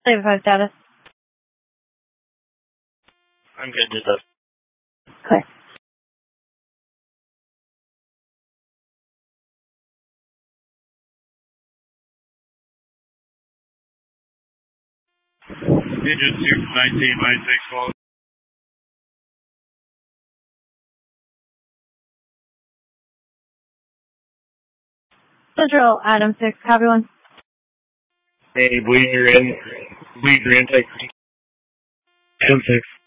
Save 5 status. I'm good, just us. Clear. Engine 219 by 6 call. Central, Adam 6, copy 1. Hey, bleed your intake. Adam 6.